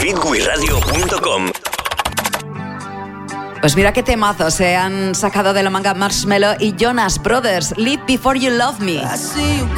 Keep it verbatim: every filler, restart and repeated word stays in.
hitway radio punto com. Pues mira qué temazos se han sacado de la manga Marshmello y Jonas Brothers. Live Before You Love Me.